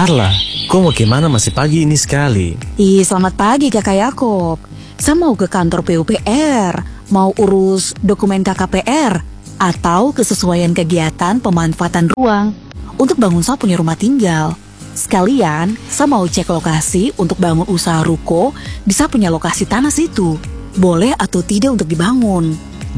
Carla, kok bagaimana masih pagi ini sekali? Selamat pagi Kakak Yakob. Saya mau ke kantor PUPR, mau urus dokumen KKPR, atau kesesuaian kegiatan pemanfaatan ruang untuk bangun saya punya rumah tinggal. Sekalian, saya mau cek lokasi untuk bangun usaha ruko di saya punya lokasi tanah situ. Boleh atau tidak untuk dibangun?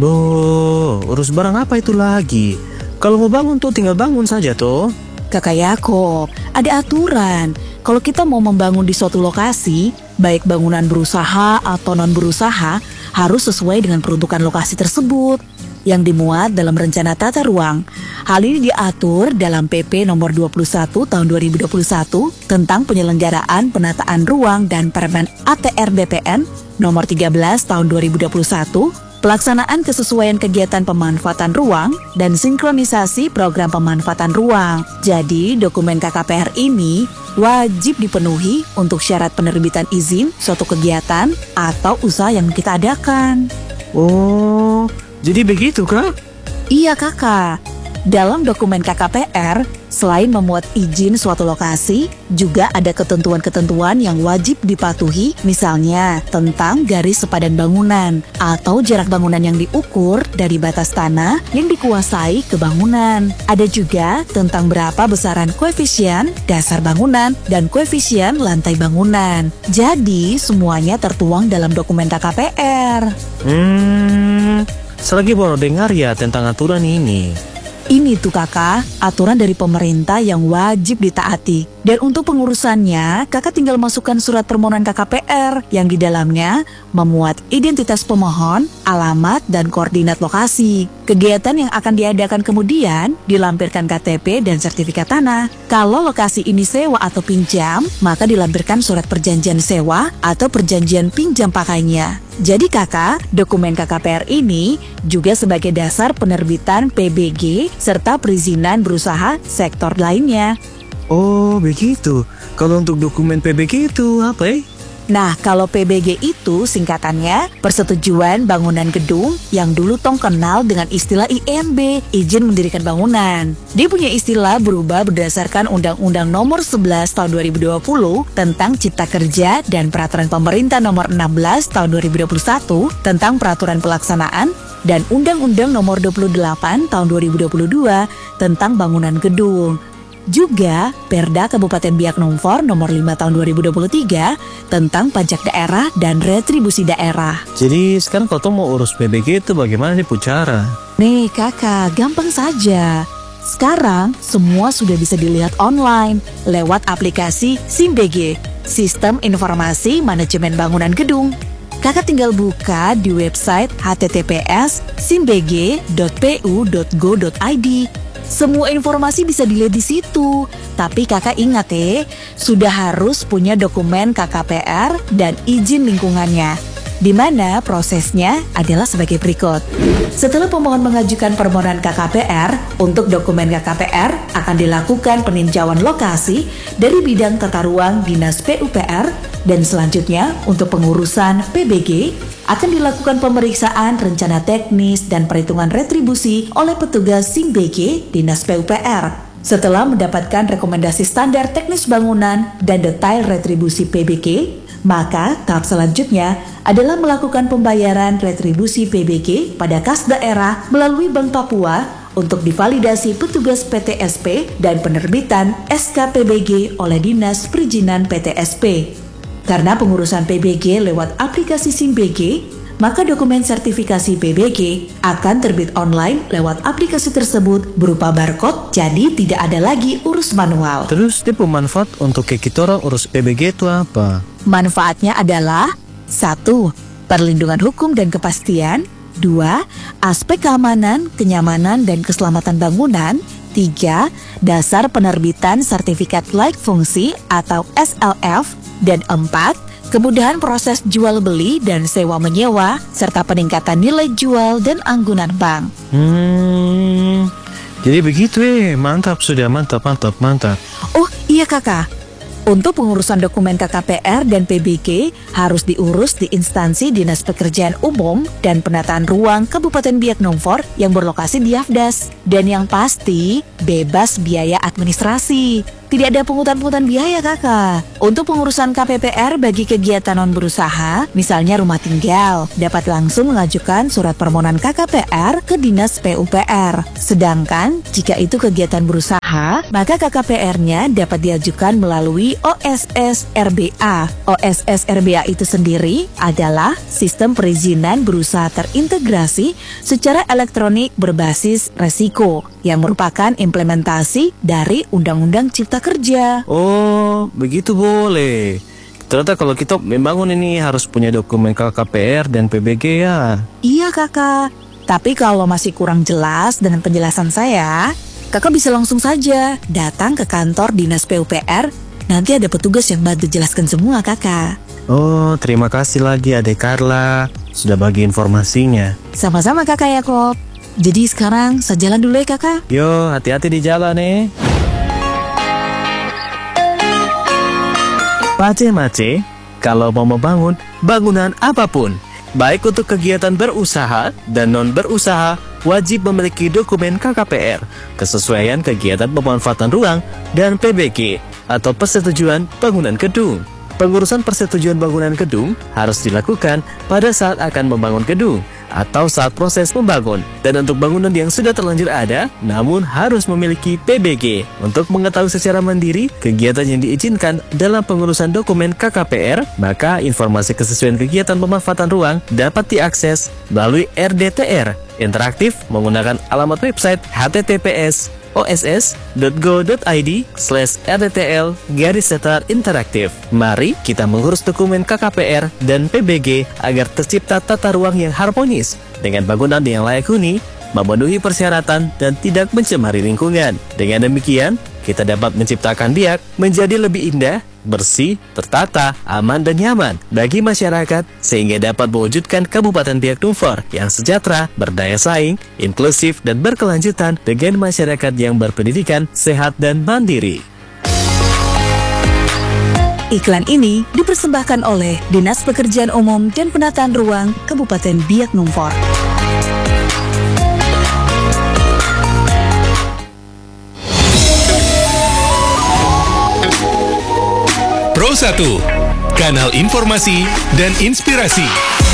Urus barang apa itu lagi? Kalau mau bangun tuh tinggal bangun saja toh. Kakak Yakob, ada aturan. Kalau kita mau membangun di suatu lokasi, baik bangunan berusaha atau non-berusaha, harus sesuai dengan peruntukan lokasi tersebut yang dimuat dalam rencana tata ruang. Hal ini diatur dalam PP nomor 21 tahun 2021 tentang penyelenggaraan penataan ruang dan Permen ATR BPN nomor 13 tahun 2021, pelaksanaan kesesuaian kegiatan pemanfaatan ruang dan sinkronisasi program pemanfaatan ruang. Jadi, dokumen KKPR ini wajib dipenuhi untuk syarat penerbitan izin suatu kegiatan atau usaha yang kita adakan. Oh, jadi begitu kah? Iya kakak. Dalam dokumen KKPR, selain memuat izin suatu lokasi, juga ada ketentuan-ketentuan yang wajib dipatuhi, misalnya tentang garis sepadan bangunan atau jarak bangunan yang diukur dari batas tanah yang dikuasai ke bangunan. Ada juga tentang berapa besaran koefisien dasar bangunan dan koefisien lantai bangunan. Jadi, semuanya tertuang dalam dokumen KKPR. Selagi baru dengar ya tentang aturan ini. Ini tuh kakak, aturan dari pemerintah yang wajib ditaati. Dan untuk pengurusannya, kakak tinggal masukkan surat permohonan KKPR yang di dalamnya memuat identitas pemohon, alamat, dan koordinat lokasi. Kegiatan yang akan diadakan kemudian dilampirkan KTP dan sertifikat tanah. Kalau lokasi ini sewa atau pinjam, maka dilampirkan surat perjanjian sewa atau perjanjian pinjam pakainya. Jadi kakak, dokumen KKPR ini juga sebagai dasar penerbitan PBG serta perizinan berusaha sektor lainnya. Oh begitu. Kalau untuk dokumen PBG itu apa ya? Nah, kalau PBG itu singkatannya Persetujuan Bangunan Gedung yang dulu tong kenal dengan istilah IMB, Izin Mendirikan Bangunan. Dia punya istilah berubah berdasarkan Undang-Undang Nomor 11 Tahun 2020 tentang Cipta Kerja dan Peraturan Pemerintah Nomor 16 Tahun 2021 tentang Peraturan Pelaksanaan dan Undang-Undang Nomor 28 Tahun 2022 tentang Bangunan Gedung. Juga Perda Kabupaten Biak Numfor Nomor 5 Tahun 2023 tentang pajak daerah dan retribusi daerah. Jadi sekarang kalau mau urus PBG itu bagaimana sih cara? Nih kakak, gampang saja. Sekarang semua sudah bisa dilihat online lewat aplikasi SIMBG, Sistem Informasi Manajemen Bangunan Gedung. Kakak tinggal buka di website https://simbg.pu.go.id. Semua informasi bisa dilihat di situ. Tapi kakak ingat sudah harus punya dokumen KKPR dan izin lingkungannya. Di mana prosesnya adalah sebagai berikut. Setelah pemohon mengajukan permohonan KKPR, untuk dokumen KKPR akan dilakukan peninjauan lokasi dari bidang tata ruang Dinas PUPR dan selanjutnya untuk pengurusan PBG akan dilakukan pemeriksaan rencana teknis dan perhitungan retribusi oleh petugas SIMBG Dinas PUPR. Setelah mendapatkan rekomendasi standar teknis bangunan dan detail retribusi PBG, maka tahap selanjutnya adalah melakukan pembayaran retribusi PBG pada kas daerah melalui Bank Papua untuk divalidasi petugas PTSP dan penerbitan SK PBG oleh Dinas Perizinan PTSP. Karena pengurusan PBG lewat aplikasi SIMBG, maka dokumen sertifikasi PBG akan terbit online lewat aplikasi tersebut berupa barcode, jadi tidak ada lagi urus manual. Terus tipe manfaat untuk kita orang urus PBG itu apa? Manfaatnya adalah 1. Perlindungan hukum dan kepastian. 2. Aspek keamanan, kenyamanan, dan keselamatan bangunan. 3. Dasar penerbitan sertifikat layak fungsi atau SLF. Dan 4. Kemudahan proses jual beli dan sewa menyewa, serta peningkatan nilai jual dan anggunan bank. Jadi begitu mantap sudah, mantap. Oh iya kakak, untuk pengurusan dokumen KKPR dan PBG harus diurus di instansi Dinas Pekerjaan Umum dan Penataan Ruang Kabupaten Biak Numfor yang berlokasi di Afdas. Dan yang pasti, bebas biaya administrasi. Tidak ada pungutan-pungutan biaya kakak. Untuk pengurusan KPPR bagi kegiatan non-berusaha, misalnya rumah tinggal, dapat langsung mengajukan surat permohonan KKPR ke Dinas PUPR. Sedangkan jika itu kegiatan berusaha, maka KKPR-nya dapat diajukan melalui OSS RBA. OSS RBA itu sendiri adalah sistem perizinan berusaha terintegrasi secara elektronik berbasis resiko yang merupakan implementasi dari Undang-Undang Cipta Kerja. Oh, begitu boleh. Ternyata kalau kita membangun ini harus punya dokumen KKPR dan PBG ya. Iya kakak, tapi kalau masih kurang jelas dengan penjelasan saya, kakak bisa langsung saja datang ke kantor Dinas PUPR. Nanti ada petugas yang bantu jelaskan semua kakak. Oh, terima kasih lagi Adek Carla sudah bagi informasinya. Sama-sama kakak Yakob. Jadi sekarang saya jalan dulu ya kakak. Yo, hati-hati di jalan Mace-mace, kalau mau membangun bangunan apapun, baik untuk kegiatan berusaha dan non-berusaha, wajib memiliki dokumen KKPR, kesesuaian kegiatan pemanfaatan ruang, dan PBG, atau persetujuan bangunan gedung. Pengurusan persetujuan bangunan gedung harus dilakukan pada saat akan membangun gedung, atau saat proses membangun. Dan untuk bangunan yang sudah terlanjur ada, namun harus memiliki PBG. Untuk mengetahui secara mandiri kegiatan yang diizinkan dalam pengurusan dokumen KKPR, maka informasi kesesuaian kegiatan pemanfaatan ruang dapat diakses melalui RDTR interaktif menggunakan alamat website https://oss.go.id/rdtl-interaktif. Mari kita mengurus dokumen KKPR dan PBG agar tercipta tata ruang yang harmonis dengan bangunan yang layak huni, memenuhi persyaratan dan tidak mencemari lingkungan. Dengan demikian, kita dapat menciptakan Biak menjadi lebih indah, bersih, tertata, aman dan nyaman bagi masyarakat sehingga dapat mewujudkan Kabupaten Biak Numfor yang sejahtera, berdaya saing, inklusif dan berkelanjutan dengan masyarakat yang berpendidikan, sehat dan mandiri. Iklan ini dipersembahkan oleh Dinas Pekerjaan Umum dan Penataan Ruang Kabupaten Biak Numfor. Pro 1, kanal informasi dan inspirasi.